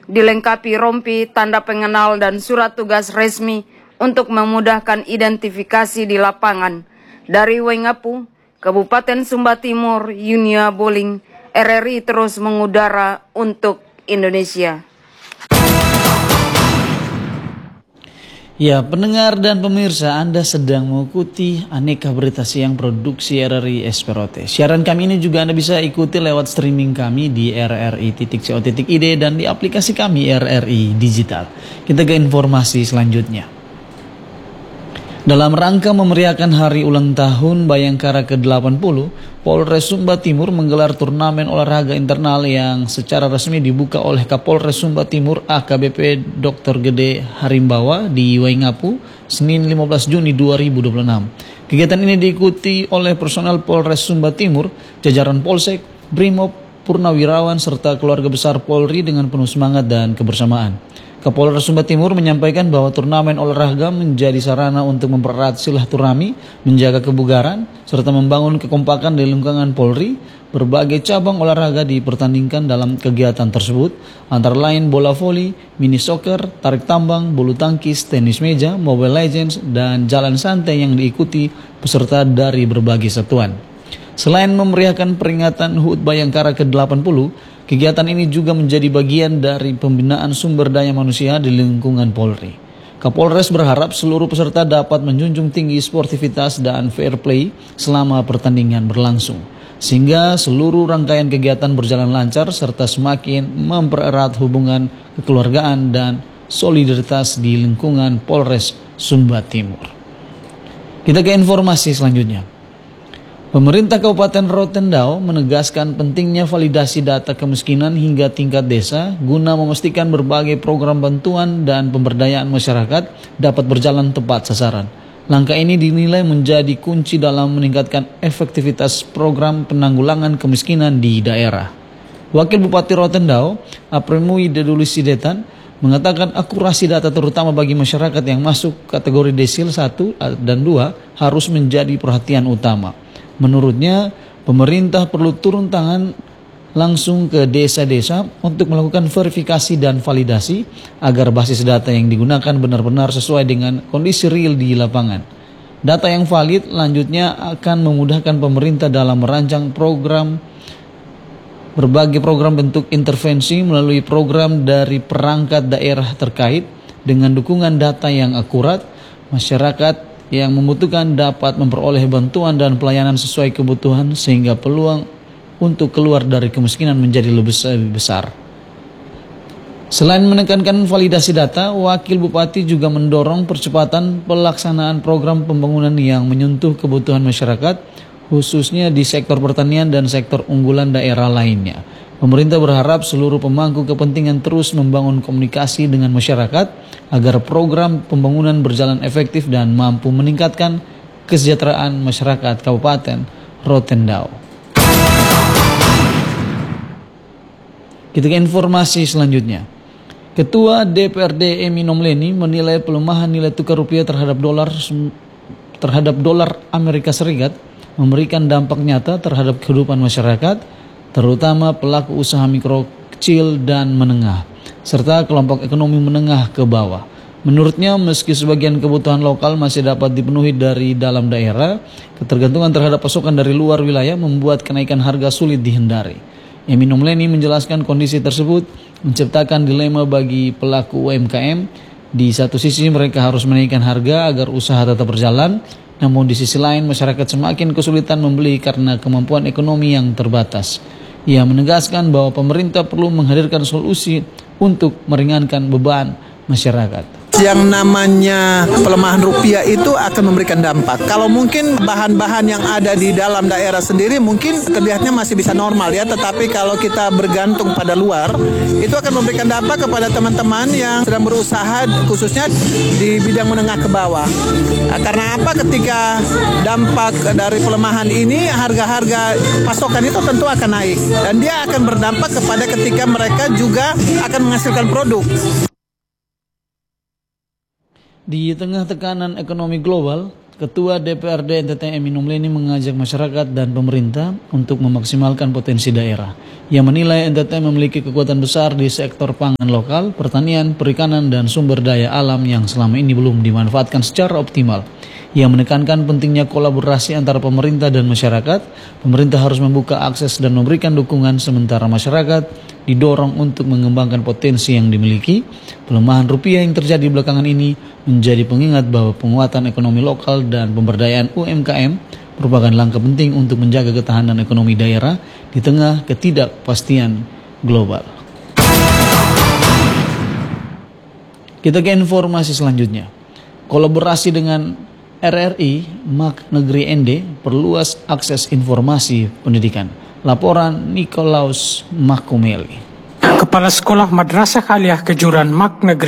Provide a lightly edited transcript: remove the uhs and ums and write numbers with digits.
dilengkapi rompi, tanda pengenal, dan surat tugas resmi untuk memudahkan identifikasi di lapangan. Dari Waingapu, Kabupaten Sumba Timur, Yunia Boling, RRI terus mengudara untuk Indonesia. Ya, pendengar dan pemirsa, Anda sedang mengikuti Aneka Berita Siang Produksi RRI Esperote. Siaran kami ini juga Anda bisa ikuti lewat streaming kami di rri.co.id dan di aplikasi kami RRI Digital. Kita ke informasi selanjutnya. Dalam rangka memeriahkan hari ulang tahun Bayangkara ke-80, Polres Sumba Timur menggelar turnamen olahraga internal yang secara resmi dibuka oleh Kapolres Sumba Timur AKBP Dr. Gede Harimbawa di Waingapu, Senin 15 Juni 2026. Kegiatan ini diikuti oleh personel Polres Sumba Timur, jajaran Polsek, Brimob, Purnawirawan, serta keluarga besar Polri dengan penuh semangat dan kebersamaan. Kapolres Sumba Timur menyampaikan bahwa turnamen olahraga menjadi sarana untuk mempererat silaturahmi, menjaga kebugaran, serta membangun kekompakan di lingkungan Polri. Berbagai cabang olahraga dipertandingkan dalam kegiatan tersebut, antara lain bola voli, mini soccer, tarik tambang, bulu tangkis, tenis meja, Mobile Legends, dan jalan santai yang diikuti peserta dari berbagai satuan. Selain memeriahkan peringatan HUT Bayangkara ke-80, kegiatan ini juga menjadi bagian dari pembinaan sumber daya manusia di lingkungan Polri. Kapolres berharap seluruh peserta dapat menjunjung tinggi sportivitas dan fair play selama pertandingan berlangsung, sehingga seluruh rangkaian kegiatan berjalan lancar serta semakin mempererat hubungan kekeluargaan dan solidaritas di lingkungan Polres Sumba Timur. Kita ke informasi selanjutnya. Pemerintah Kabupaten Rotendao menegaskan pentingnya validasi data kemiskinan hingga tingkat desa guna memastikan berbagai program bantuan dan pemberdayaan masyarakat dapat berjalan tepat sasaran. Langkah ini dinilai menjadi kunci dalam meningkatkan efektivitas program penanggulangan kemiskinan di daerah. Wakil Bupati Rotendao, Apremui Dedulisi Detan, mengatakan akurasi data terutama bagi masyarakat yang masuk kategori desil 1 dan 2 harus menjadi perhatian utama. Menurutnya, pemerintah perlu turun tangan langsung ke desa-desa untuk melakukan verifikasi dan validasi agar basis data yang digunakan benar-benar sesuai dengan kondisi real di lapangan. Data yang valid lanjutnya akan memudahkan pemerintah dalam merancang berbagai program bentuk intervensi melalui program dari perangkat daerah terkait. Dengan dukungan data yang akurat, masyarakat yang membutuhkan dapat memperoleh bantuan dan pelayanan sesuai kebutuhan sehingga peluang untuk keluar dari kemiskinan menjadi lebih besar. Selain menekankan validasi data, Wakil Bupati juga mendorong percepatan pelaksanaan program pembangunan yang menyentuh kebutuhan masyarakat, khususnya di sektor pertanian dan sektor unggulan daerah lainnya. Pemerintah berharap seluruh pemangku kepentingan terus membangun komunikasi dengan masyarakat agar program pembangunan berjalan efektif dan mampu meningkatkan kesejahteraan masyarakat Kabupaten Rotendao. Kita ke informasi selanjutnya. Ketua DPRD Emi Nomleni menilai pelemahan nilai tukar rupiah terhadap dolar Amerika Serikat memberikan dampak nyata terhadap kehidupan masyarakat, terutama pelaku usaha mikro, kecil, dan menengah, serta kelompok ekonomi menengah ke bawah. Menurutnya, meski sebagian kebutuhan lokal masih dapat dipenuhi dari dalam daerah, ketergantungan terhadap pasokan dari luar wilayah membuat kenaikan harga sulit dihindari. Emi Nomleni menjelaskan kondisi tersebut menciptakan dilema bagi pelaku UMKM. Di satu sisi mereka harus menaikkan harga agar usaha tetap berjalan, namun di sisi lain masyarakat semakin kesulitan membeli karena kemampuan ekonomi yang terbatas. Ia menegaskan bahwa pemerintah perlu menghadirkan solusi untuk meringankan beban masyarakat. Yang namanya pelemahan rupiah itu akan memberikan dampak. Kalau mungkin bahan-bahan yang ada di dalam daerah sendiri mungkin terlihatnya masih bisa normal ya, tetapi kalau kita bergantung pada luar, itu akan memberikan dampak kepada teman-teman yang sedang berusaha khususnya di bidang menengah ke bawah. Karena apa? Ketika dampak dari pelemahan ini, harga-harga pasokan itu tentu akan naik dan dia akan berdampak kepada ketika mereka juga akan menghasilkan produk. Di tengah tekanan ekonomi global, Ketua DPRD NTT Emi Nomleni mengajak masyarakat dan pemerintah untuk memaksimalkan potensi daerah. Ia menilai NTT memiliki kekuatan besar di sektor pangan lokal, pertanian, perikanan, dan sumber daya alam yang selama ini belum dimanfaatkan secara optimal. Ia menekankan pentingnya kolaborasi antara pemerintah dan masyarakat. Pemerintah harus membuka akses dan memberikan dukungan, sementara masyarakat didorong untuk mengembangkan potensi yang dimiliki. Pelemahan rupiah yang terjadi belakangan ini menjadi pengingat bahwa penguatan ekonomi lokal dan pemberdayaan UMKM merupakan langkah penting untuk menjaga ketahanan ekonomi daerah di tengah ketidakpastian global. Kita ke informasi selanjutnya. Kolaborasi dengan RRI Mak Negeri ND perluas akses informasi pendidikan. Laporan Nikolaus Makumeli. Kepala Sekolah Madrasah Aliyah Kejuran Mak Negeri